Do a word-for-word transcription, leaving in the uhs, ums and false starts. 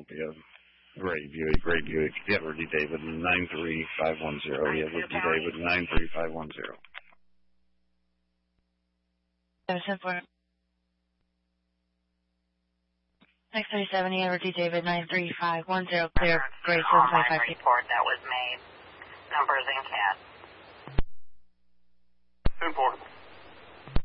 be a gray Buick, gray Buick. Yeah, Edward D. David, nine three five one zero. Yeah, Edward D. David, nine three five one zero. seven four. six thirty-seven, Edward D. David, nine three five one zero, clear, Gray seven five five. Report that was made. Numbers in cat. Important.